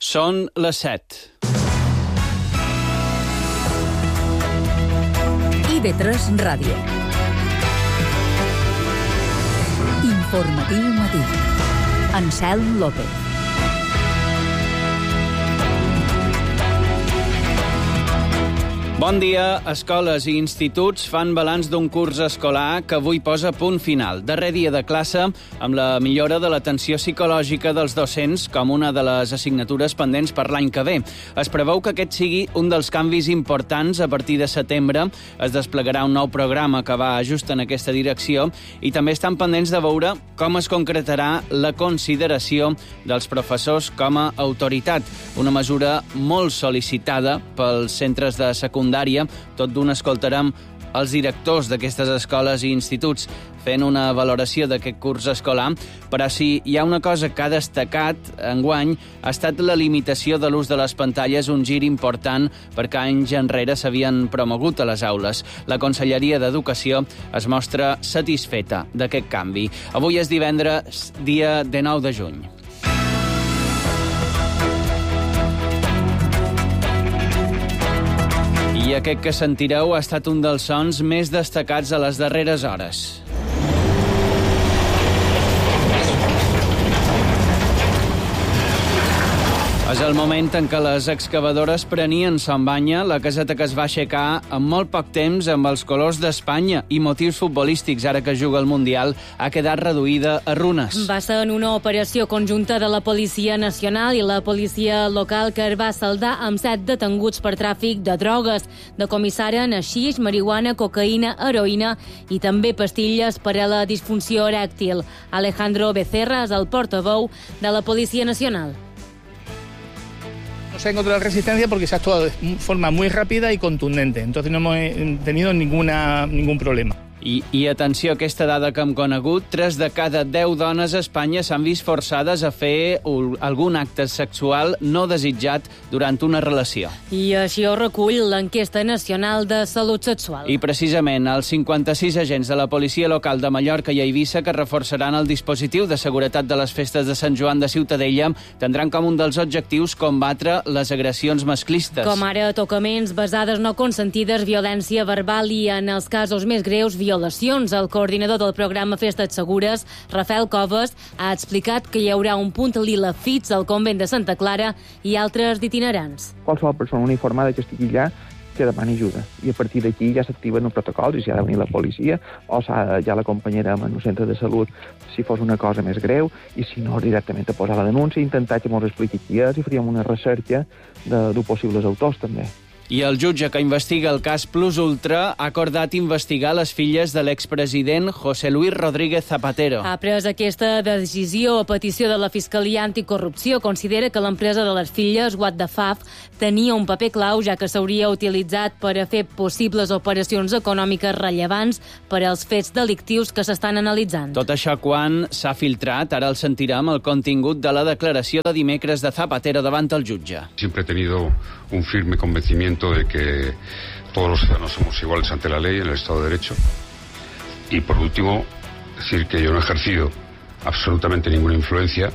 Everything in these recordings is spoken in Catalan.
Són les 7. IB3 Ràdio. Informatiu matí. Anselm López. Bon dia. Escoles i instituts fan balanç d'un curs escolar que avui posa punt final. Darrer dia de classe amb la millora de l'atenció psicològica dels docents com una de les assignatures pendents per l'any que ve. Es preveu que aquest sigui un dels canvis importants. A partir de setembre es desplegarà un nou programa que va just en aquesta direcció i també estan pendents de veure com es concretarà la consideració dels professors com a autoritat. Una mesura molt sol·licitada pels centres de secundària. Tot d'un escoltarem els directors d'aquestes escoles i instituts fent una valoració d'aquest curs escolar, però si hi ha una cosa que ha destacat enguany ha estat la limitació de l'ús de les pantalles, un gir important perquè anys enrere s'havien promogut a les aules. La Conselleria d'Educació es mostra satisfeta d'aquest canvi. Avui és divendres, dia 19 de juny. I aquest que sentireu ha estat un dels sons més destacats a les darreres hores. És el moment en què les excavadores prenien son banya, la caseta que es va aixecar en molt poc temps amb els colors d'Espanya i motius futbolístics, ara que juga el Mundial, ha quedat reduïda a runes. Va ser en una operació conjunta de la Policia Nacional i la policia local que es va saldar amb 7 detenguts per tràfic de drogues. Decomissaren haixix, marihuana, cocaïna, heroïna i també pastilles per a la disfunció erèctil. Alejandro Becerra és el portaveu de la Policia Nacional. No se ha encontrado resistencia porque se ha actuado de forma muy rápida y contundente. Entonces no hemos tenido ningún problema. I atenció a aquesta dada que hem conegut, 3 de cada 10 dones a Espanya s'han vist forçades a fer algun acte sexual no desitjat durant una relació. I així ho recull l'enquesta nacional de salut sexual. I precisament els 56 agents de la policia local de Mallorca i Eivissa que reforçaran el dispositiu de seguretat de les festes de Sant Joan de Ciutadella tindran com un dels objectius combatre les agressions masclistes. Com ara tocaments, besades no consentides, violència verbal i, en els casos més greus, violacions. El coordinador del programa Festes Segures, Rafael Coves, ha explicat que hi haurà un punt lila fix al convent de Santa Clara i altres d'itinerants. Qualsevol persona uniformada que estigui allà que demani ajuda. I a partir d'aquí ja s'activen els protocols, i si ha de venir la policia o ja l'acompanyarem en un centre de salut si fos una cosa més greu, i si no, directament a posar la denúncia i intentar que ens expliqui qui és, i faríem una recerca de possibles autors també. I el jutge que investiga el cas Plus Ultra ha acordat investigar les filles de l'expresident José Luis Rodríguez Zapatero. Ha pres aquesta decisió a petició de la Fiscalia Anticorrupció. Considera que l'empresa de les filles, What the Faf, tenia un paper clau, ja que s'hauria utilitzat per a fer possibles operacions econòmiques rellevants per als fets delictius que s'estan analitzant. Tot això quan s'ha filtrat, ara el sentirem, el contingut de la declaració de dimecres de Zapatero davant el jutge. Siempre he tenido un firme convencimiento de que todos los ciudadanos somos iguales ante la ley en el Estado de Derecho. Y por último, decir que yo no he ejercido absolutamente ninguna influencia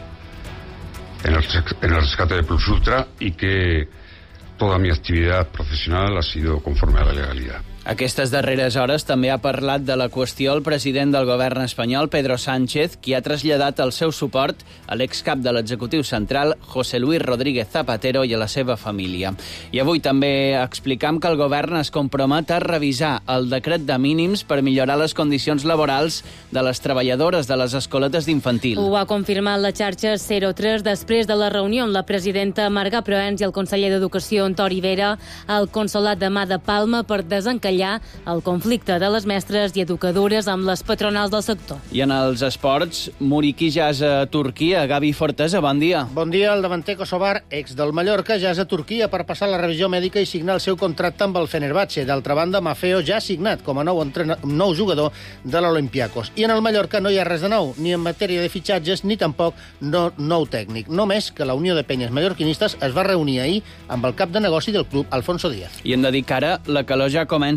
en el rescate de Plus Ultra y que toda mi actividad profesional ha sido conforme a la legalidad. Aquestes darreres hores també ha parlat de la qüestió el president del govern espanyol, Pedro Sánchez, qui ha traslladat el seu suport a l'excap de l'executiu central, José Luis Rodríguez Zapatero, i a la seva família. I avui també explicam que el govern es compromet a revisar el decret de mínims per millorar les condicions laborals de les treballadores de les escoletes d'infantil. Ho ha confirmat la xarxa 03 després de la reunió amb la presidenta Marga Proens i el conseller d'Educació, Antoni Vera, al Consolat de Mà de Palma per desencallar el conflicte de les mestres i educadores amb les patronals del sector. I en els esports, Muriqui ja és a Turquia. Gavi Fortesa, bon dia. Bon dia. El davanter kosovar, ex del Mallorca, ja és a Turquia per passar la revisió mèdica i signar el seu contracte amb el Fenerbahçe. D'altra banda, Maffeo ja ha signat com a nou jugador de l'Olympiakos. I en el Mallorca no hi ha res de nou, ni en matèria de fitxatges, ni tampoc nou tècnic. Només que la Unió de Penyes Mallorquinistes es va reunir ahir amb el cap de negoci del club, Alfonso Díaz. I hem de dir que ara la calor ja comença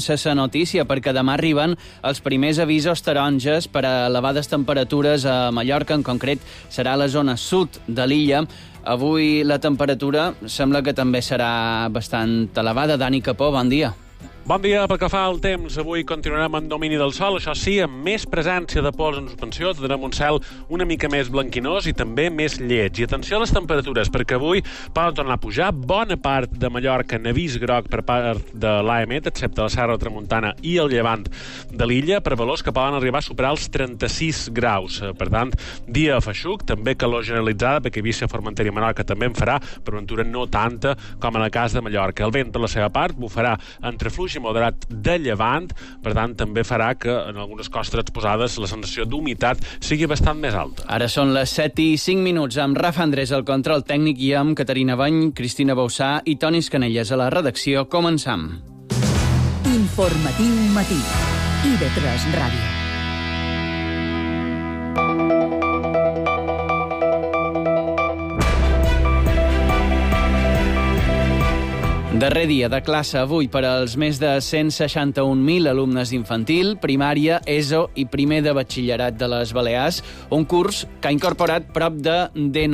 sense sa notícia, perquè demà arriben els primers avisos taronges per a elevades temperatures a Mallorca. En concret, serà a la zona sud de l'illa. Avui la temperatura sembla que també serà bastant elevada. Dani Capó, bon dia. Bon dia. Pel que fa al temps, avui continuarem en domini del sol, això sí, amb més presència de pols en suspensió, tindrem un cel una mica més blanquinós i també més lleig. I atenció a les temperatures, perquè avui poden tornar a pujar. Bona part de Mallorca en avís groc per part de l'AEMET, excepte la Serra de Tramuntana i el llevant de l'illa, per valors que poden arribar a superar els 36 graus. Per tant, dia feixuc, també calor generalitzada, perquè Eivissa, Formentera i Menorca també en farà, per ventura no tanta com en el cas de Mallorca. El vent, per la seva part, bufarà entre fluix i moderat de llevant, per tant també farà que en algunes costes exposades la sensació d'humitat sigui bastant més alta. Ara són les 7:05 amb Rafa Andrés al control tècnic i amb Caterina Bany, Cristina Bausà i Toni Escanelles a la redacció. Començam. Informatiu matí. IB3 Ràdio. Darrer dia de classe avui per als més de 161.000 alumnes d'infantil, primària, ESO i primer de batxillerat de les Balears, un curs que ha incorporat prop de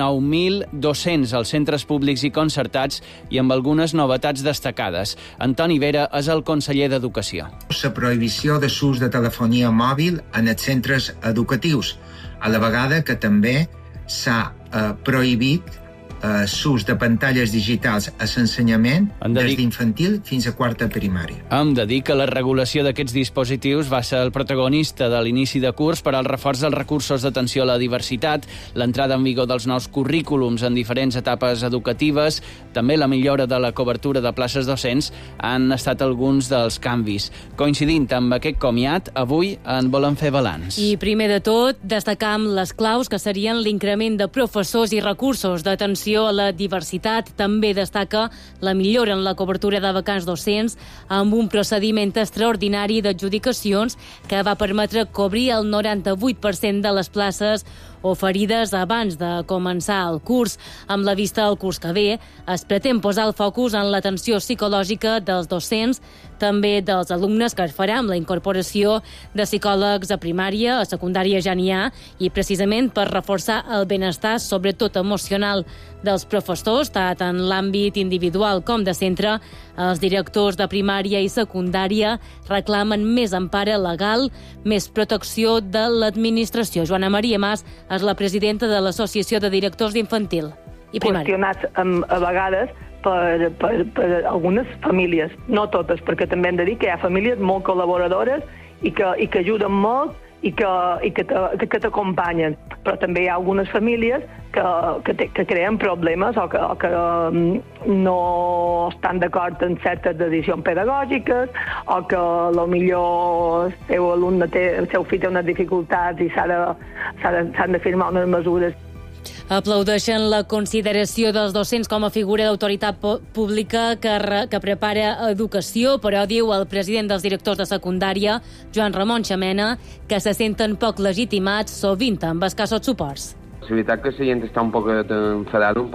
19.200 als centres públics i concertats i amb algunes novetats destacades. Antoni Vera és el conseller d'Educació. La prohibició de l'ús de telefonia mòbil en els centres educatius, a la vegada que també s'ha prohibit l'ús de pantalles digitals a l'ensenyament des d'infantil fins a quarta primària. Hem de dir que la regulació d'aquests dispositius va ser el protagonista de l'inici de curs per al reforç dels recursos d'atenció a la diversitat, l'entrada en vigor dels nous currículums en diferents etapes educatives, també la millora de la cobertura de places docents han estat alguns dels canvis. Coincidint amb aquest comiat, avui en volen fer balanç. I primer de tot, destacam les claus que serien l'increment de professors i recursos d'atenció a la diversitat. També destaca la millora en la cobertura de vacants docents amb un procediment extraordinari d'adjudicacions que va permetre cobrir el 98% de les places oferides abans de començar el curs. Amb la vista al curs que ve, es pretén posar el focus en l'atenció psicològica dels docents, també dels alumnes, que es farà amb la incorporació de psicòlegs a primària, a secundària ja n'hi ha, i precisament per reforçar el benestar, sobretot emocional, dels professors, tant en l'àmbit individual com de centre. Els directors de primària i secundària reclamen més empara legal, més protecció de l'administració. Joana Maria Mas és la presidenta de l'Associació de Directors d'Infantil i Primària. Qüestionats a vegades per algunes famílies, no totes, perquè també hem de dir que hi ha famílies molt col·laboradores i que ajuden molt i que t'acompanyen, però també hi ha algunes famílies que creen problemes o que no estan d'acord en certes decisions pedagògiques o que potser el seu fill té unes dificultats i s'han de firmar unes mesures. Aplaudeixen la consideració dels docents com a figura d'autoritat pública que prepara educació, però diu el president dels directors de secundària, Joan Ramon Xamena, que se senten poc legitimats, sovint amb escassos suports. La veritat que la gent està un poc enfadada